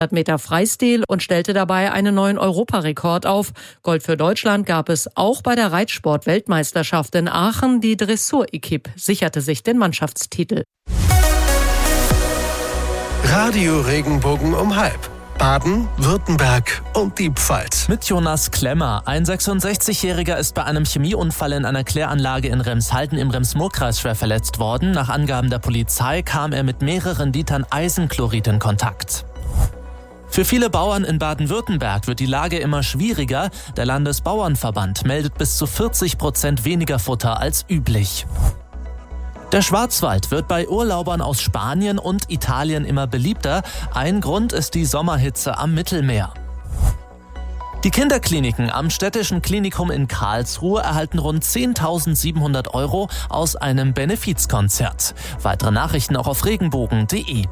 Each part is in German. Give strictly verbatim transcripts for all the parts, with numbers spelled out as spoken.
Meter Freistil und stellte dabei einen neuen Europarekord auf. Gold für Deutschland gab es auch bei der Reitsport-Weltmeisterschaft in Aachen. Die Dressur-Equipe sicherte sich den Mannschaftstitel. Radio Regenbogen um halb. Baden, Württemberg und die Pfalz. Mit Jonas Klemmer. Ein sechsundsechzigjähriger ist bei einem Chemieunfall in einer Kläranlage in Remshalden im Rems-Murr-Kreis schwer verletzt worden. Nach Angaben der Polizei kam er mit mehreren Litern Eisenchlorid in Kontakt. Für viele Bauern in Baden-Württemberg wird die Lage immer schwieriger. Der Landesbauernverband meldet bis zu vierzig Prozent weniger Futter als üblich. Der Schwarzwald wird bei Urlaubern aus Spanien und Italien immer beliebter. Ein Grund ist die Sommerhitze am Mittelmeer. Die Kinderkliniken am Städtischen Klinikum in Karlsruhe erhalten rund zehntausendsiebenhundert Euro aus einem Benefizkonzert. Weitere Nachrichten auch auf regenbogen punkt de.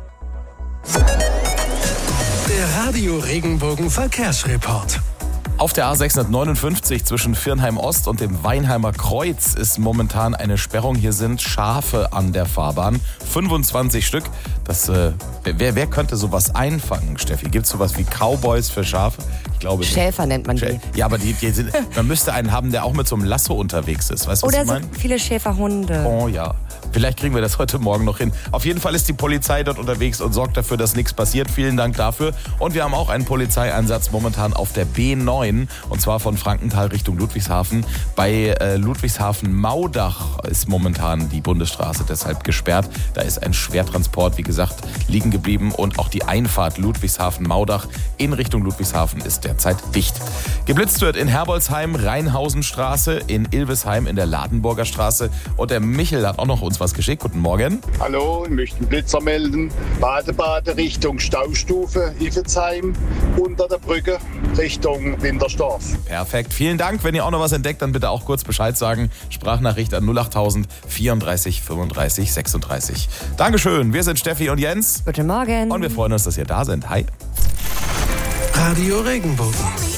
Der Radio Regenbogen Verkehrsreport. Auf der A sechshundertneunundfünfzig zwischen Viernheim Ost und dem Weinheimer Kreuz ist momentan eine Sperrung. Hier sind Schafe an der Fahrbahn. fünfundzwanzig Stück. Das, äh, wer, wer könnte sowas einfangen, Steffi? Gibt es sowas wie Cowboys für Schafe? Ich glaube, Schäfer nennt man die. Ja, aber die, die sind, man müsste einen haben, der auch mit so einem Lasso unterwegs ist. Weißt du, was Oder ich meine? so viele Schäferhunde. Oh ja. Vielleicht kriegen wir das heute Morgen noch hin. Auf jeden Fall ist die Polizei dort unterwegs und sorgt dafür, dass nichts passiert. Vielen Dank dafür. Und wir haben auch einen Polizeieinsatz momentan auf der B neun. Und zwar von Frankenthal Richtung Ludwigshafen. Bei äh, Ludwigshafen-Maudach ist momentan die Bundesstraße deshalb gesperrt. Da ist ein Schwertransport, wie gesagt, liegen geblieben. Und auch die Einfahrt Ludwigshafen-Maudach in Richtung Ludwigshafen ist derzeit dicht. Geblitzt wird in Herbolzheim, Rheinhausenstraße, in Ilvesheim in der Ladenburger Straße. Und der Michel hat auch noch uns was geschickt. Guten Morgen. Hallo, ich möchte einen Blitzer melden. Badebade Richtung Staustufe, Iffezheim, unter der Brücke Richtung Wintersdorf. Perfekt, vielen Dank. Wenn ihr auch noch was entdeckt, dann bitte auch kurz Bescheid sagen. Sprachnachricht an null achttausend vierunddreißig fünfunddreißig sechsunddreißig. Dankeschön, wir sind Steffi und Jens. Guten Morgen. Und wir freuen uns, dass ihr da seid. Hi. Radio Regenbogen.